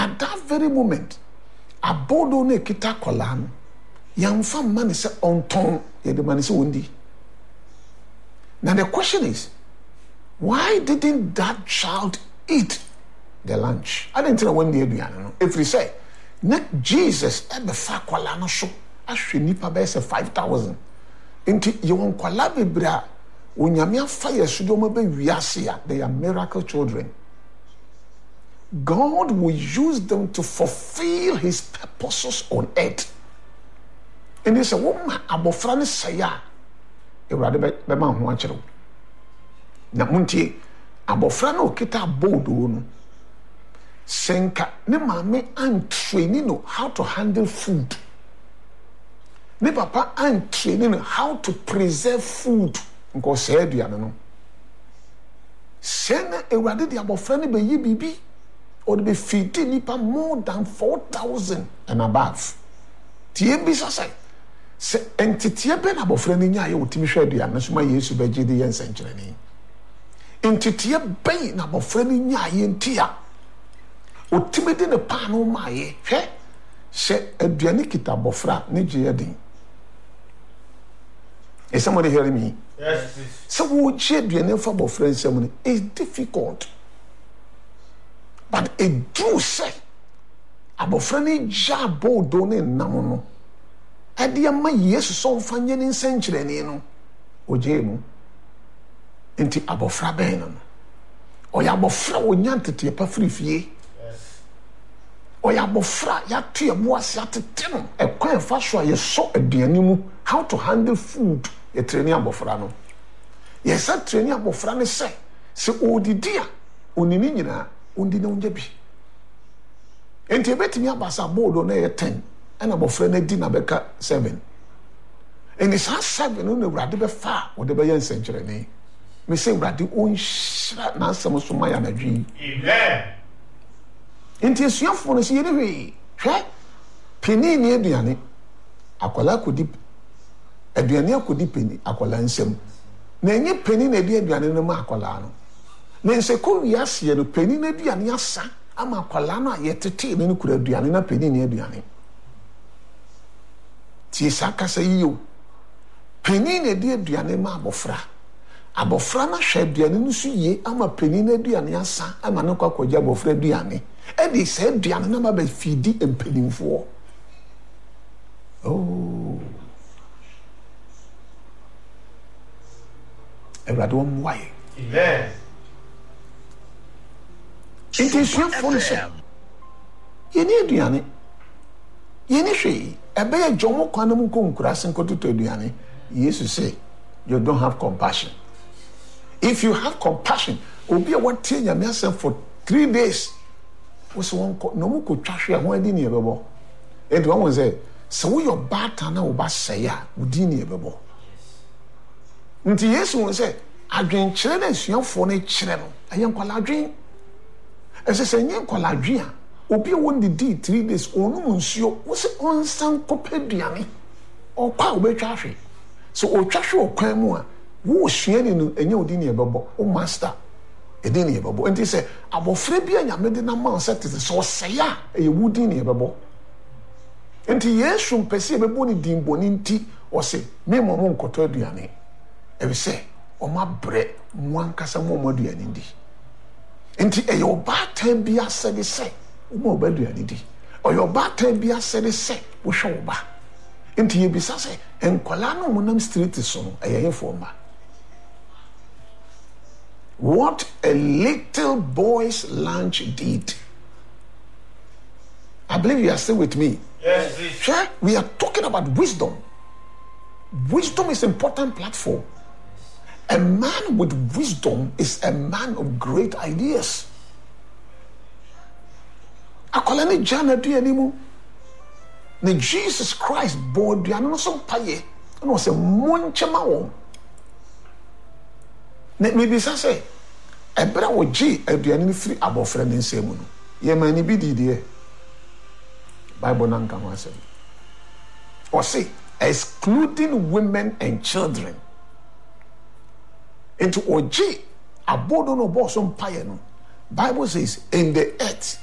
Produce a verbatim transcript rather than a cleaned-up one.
At that very moment, abodo ne kita kola no, yamfa man say onton, ye the man say undi. Now the question is, why didn't that child eat the lunch? I didn't tell when the aduane. If we say, net Jesus ebe fa kola no so, ahwe nipa be say five thousand. Inti ye won kola bebra, onyame afa yesudo mo be wiase a, they are miracle children. God will use them to fulfill his purposes on earth. And they say, woman, abofra ne saya. Ewurade be ma ho akere. Na muntie, abofra no kita bodo no. Senka ne mame an training no how to handle food. Ne papa an training how to preserve food. Nko se aduane no. Sene ewurade de abofra ne be yi bibi. Or be feeding nipa more than four thousand and above. Tie bisa say. Se entity be na abofra ne nya ye otimi hwe aduane so ma Yesu be gide ye nsenkyere ni. Entity be na abofra ne nya ye ntia. Otimi de ne pa no ma ye. Hwe se aduane kita abofra ne gye den. Is somebody hearing me? Yes, please. So wo gye aduane fa abofra nsam ni is difficult. But it do say, abofra ne ja bodo ne nam no. Ade ama Yesu so mfanye ne nsenkyere ne no. Oje mu. Enti abofra ben no. Oya abofra onya ntete pa frifie. Yes. Oya abofra ya tu ye boase atete no. Ekwan fa so ye so aduane mu, how to handle food. Ye training abofra no. Ye sa training abofra ne say, se odidi a onini nyina undi na unje bi. Enti ebetimi abasa bodo na ye ten, and abofra na di na beka seven. And it's has seven no Ewurade be fa, wo de be ye nsenkyere ni. Me say Ewurade on hira na asem so ma ya na dwi. Amen. Enti esuafo no se ye ne hwe. Hwe peni ni aduane. Akwala kodi aduane akodi peni akwala nsem. Na enye peni na di aduane no ma akwala no. Na nse ko wiase no peni na aduane asa ama akwala no ayetete ne kura aduane na peni ne aduane. Ti saka sa yiyo. Peni na di aduane ma abofra. Abofra na hwe aduane no so ye ama peni na aduane asa ama no kwakwaje abofra aduane. E di se aduane na ma ba fidi empenimfo. Oh. Ewurade wo mwaye. Amen. It is your phone. You need aduane. You need hwe. Ebe ye jomo kwana mu ko nkurase nkototo aduane. Jesus say, you don't have compassion. If you have compassion, obi a what tie nyame asem for three days. Was one no mu ko twahwe ho adi ne ebebo. And one was say, so your bata na oba say a udi ne ebebo. Nti Yesu won say, adwen kire na suafo ne kire no. Ayen kwala adwen. Ese se nye kwala adwen a obi won di three days onum nsuo wo se onsan kopeduane. Okwa obetwa hwe. So otwahwe okwan mu a wo suani no enye odi ne ebebo o master edi ne ebebo. Nti se abofra bi anyame de na man set so say a e wudi ne ebebo. Nti Yesu mpese ebebo ni dimboni nti o se me mo mo nkoto aduane. Ebi se o ma bre mwankasa mo mo aduane ndi. Nti e yo batan bi asede se o mo ba aduane di. O yo batan bi asede se wo hwe wo ba. Nti ye bisa se enkola no mo nam street so no e ye fo ma. What a little boy's lunch did. I believe you are still with me. Yes, please. Sure? We are talking about wisdom. Wisdom is an important platform. A man with wisdom is a man of great ideas. Akola ni jana du animu. Ne Jesus Christ born du anu so paye. No se monchema wo. Ne me bisa say ebra wo gi aduane ni free abofra ne nsem no. Ye mani bi didie. Bible nan kan wa say. Or say excluding women and children. Into oji abodo no bosom paye no. Bible says in the earth